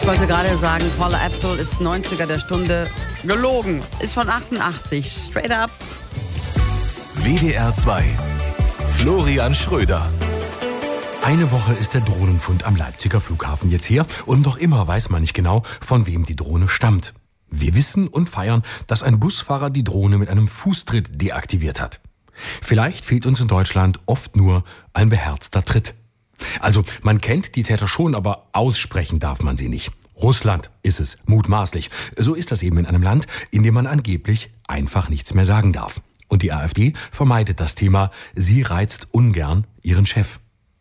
Ich wollte gerade sagen, Paula Abdul ist 90er der Stunde gelogen. Ist von 88. Straight up. WDR 2. Florian Schröder. Eine Woche ist der Drohnenfund am Leipziger Flughafen jetzt her und noch immer weiß man nicht genau, von wem die Drohne stammt. Wir wissen und feiern, dass ein Busfahrer die Drohne mit einem Fußtritt deaktiviert hat. Vielleicht fehlt uns in Deutschland oft nur ein beherzter Tritt. Also, man kennt die Täter schon, aber aussprechen darf man sie nicht. Russland ist es, mutmaßlich. So ist das eben in einem Land, in dem man angeblich einfach nichts mehr sagen darf. Und die AfD vermeidet das Thema. Sie reizt ungern ihren Chef.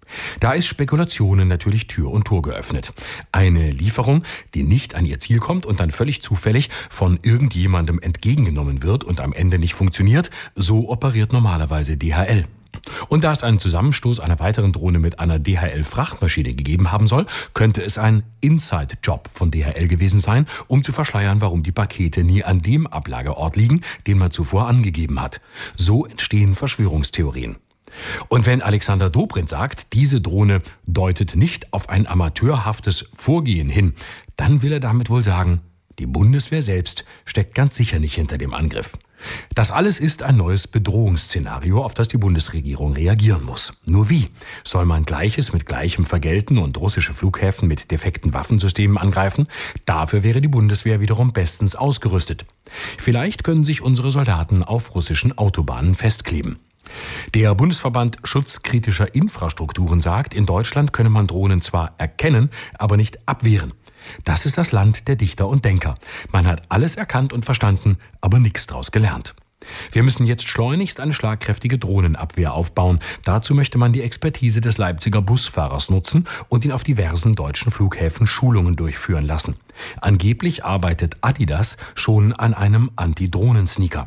Da ist Spekulationen natürlich Tür und Tor geöffnet. Eine Lieferung, die nicht an ihr Ziel kommt und dann völlig zufällig von irgendjemandem entgegengenommen wird und am Ende nicht funktioniert, so operiert normalerweise DHL. Und da es einen Zusammenstoß einer weiteren Drohne mit einer DHL-Frachtmaschine gegeben haben soll, könnte es ein Inside-Job von DHL gewesen sein, um zu verschleiern, warum die Pakete nie an dem Ablagerort liegen, den man zuvor angegeben hat. So entstehen Verschwörungstheorien. Und wenn Alexander Dobrindt sagt, diese Drohne deutet nicht auf ein amateurhaftes Vorgehen hin, dann will er damit wohl sagen, die Bundeswehr selbst steckt ganz sicher nicht hinter dem Angriff. Das alles ist ein neues Bedrohungsszenario, auf das die Bundesregierung reagieren muss. Nur wie? Soll man Gleiches mit Gleichem vergelten und russische Flughäfen mit defekten Waffensystemen angreifen? Dafür wäre die Bundeswehr wiederum bestens ausgerüstet. Vielleicht können sich unsere Soldaten auf russischen Autobahnen festkleben. Der Bundesverband Schutzkritischer Infrastrukturen sagt, in Deutschland könne man Drohnen zwar erkennen, aber nicht abwehren. Das ist das Land der Dichter und Denker. Man hat alles erkannt und verstanden, aber nichts draus gelernt. Wir müssen jetzt schleunigst eine schlagkräftige Drohnenabwehr aufbauen. Dazu möchte man die Expertise des Leipziger Busfahrers nutzen und ihn auf diversen deutschen Flughäfen Schulungen durchführen lassen. Angeblich arbeitet Adidas schon an einem Anti-Drohnen-Sneaker.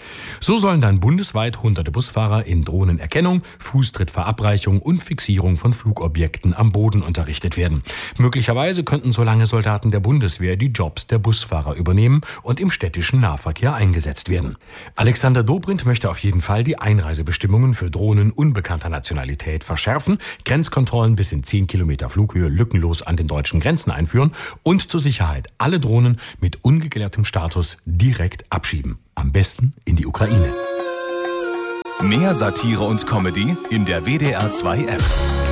So sollen dann bundesweit hunderte Busfahrer in Drohnenerkennung, Fußtrittverabreichung und Fixierung von Flugobjekten am Boden unterrichtet werden. Möglicherweise könnten so lange Soldaten der Bundeswehr die Jobs der Busfahrer übernehmen und im städtischen Nahverkehr eingesetzt werden. Alexander Dobrindt möchte auf jeden Fall die Einreisebestimmungen für Drohnen unbekannter Nationalität verschärfen, Grenzkontrollen bis in 10 Kilometer Flughöhe lückenlos an den deutschen Grenzen einführen und zur Sicherheit alle Drohnen mit ungeklärtem Status direkt abschieben. Am besten in die Ukraine. Mehr Satire und Comedy in der WDR 2 App.